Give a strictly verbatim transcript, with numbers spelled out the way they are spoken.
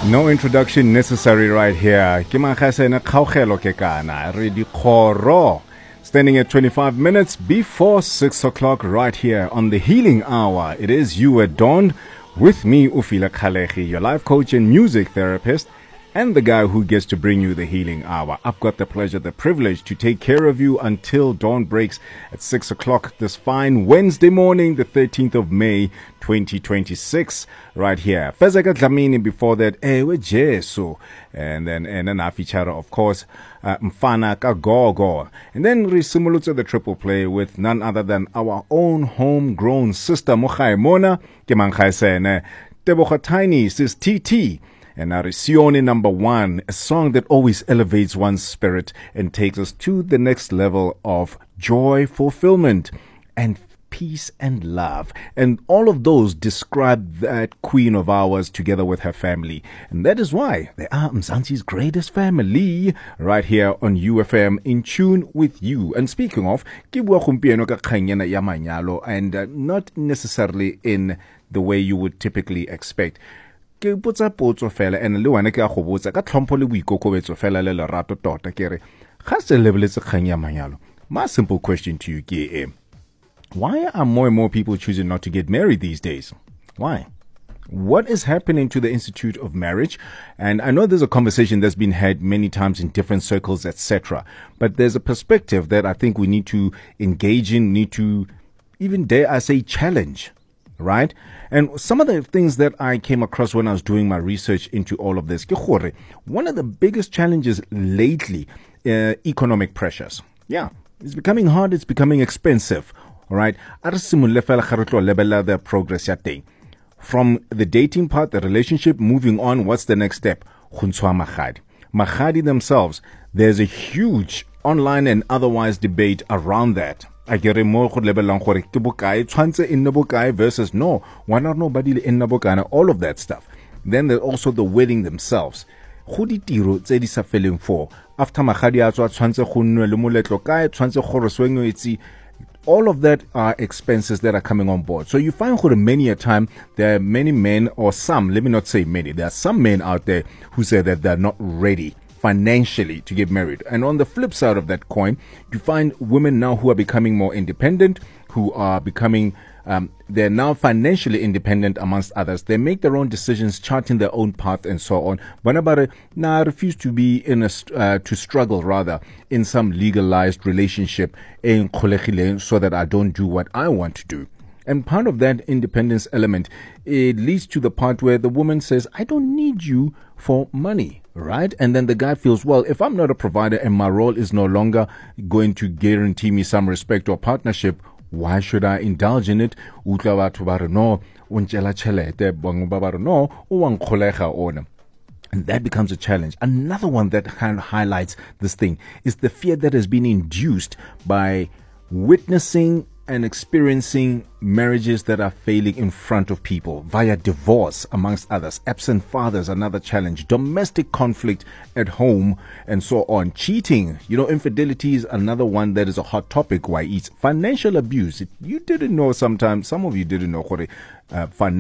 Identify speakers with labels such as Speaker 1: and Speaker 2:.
Speaker 1: No introduction necessary right here. Ke Mangasene Kgaugelo ke kana re di khoro. Standing at twenty-five minutes before six o'clock right here on the Healing Hour. It is you at dawn with me, Ufila Khalegi, your life coach and music therapist, and the guy who gets to bring you the Healing Hour. I've got the pleasure, the privilege to take care of you until dawn breaks at six o'clock this fine Wednesday morning, the thirteenth of May, twenty twenty-six, right here. Fezeka Dlamini before that, Ewe Jesu. And then, and then our feature, of course, uh, Mfana Kagogo. And then we simulate the triple play with none other than our own homegrown sister, Mochai Mona, Kemanchai Sene, Tebocha Tiny, Sis T T. And Arisione number one, a song that always elevates one's spirit and takes us to the next level of joy, fulfillment, and peace and love. And all of those describe that queen of ours together with her family. And that is why they are Mzansi's greatest family right here on U F M, in tune with you. And speaking of, and uh, not necessarily in the way you would typically expect. Ke botsa potso fela and le wana ke a go botsa ka tlhompho le boikokobetso fela le lerato tota ke re ga se lebeletse kgang ya manyalo. My simple question to you ke e, why are more and more people choosing not to get married these days? Why? What is happening to the Institute of Marriage? And I know there's a conversation that's been had many times in different circles, et cetera. But there's a perspective that I think we need to engage in, need to even dare I say challenge. Right? And some of the things that I came across when I was doing my research into all of this, one of the biggest challenges lately, uh, economic pressures. Yeah, it's becoming hard, it's becoming expensive. All right? The progress. From the dating part, the relationship, moving on, what's the next step? Mahadi themselves, there's a huge online and otherwise debate around that. I get a more level on Horek Tibukai, in Nabukai versus no, one or nobody in Nabukana, all of that stuff. Then there's also the wedding themselves. Who did Tiro Zedisa filling for? After Mahadia, Transa Hun, Lumuletlokai, Transa Horoswengo, all of that are expenses that are coming on board. So you find for many a time there are many men, or some, let me not say many, there are some men out there who say that they're not ready financially to get married. And on the flip side of that coin, you find women now who are becoming more independent, who are becoming, um, they're now financially independent amongst others. They make their own decisions, charting their own path and so on. Banabare, now I refuse to be in a, uh, to struggle rather in some legalized relationship in so that I don't do what I want to do. And part of that independence element, it leads to the part where the woman says, I don't need you for money, right? And then the guy feels, well, if I'm not a provider and my role is no longer going to guarantee me some respect or partnership, why should I indulge in it? And that becomes a challenge. Another one that kind of highlights this thing is the fear that has been induced by witnessing and experiencing marriages that are failing in front of people via divorce, amongst others. Absent fathers, another challenge. Domestic conflict at home, and so on. Cheating, you know, infidelity is another one that is a hot topic. Why it's financial abuse. You didn't know sometimes, some of you didn't know what uh, financial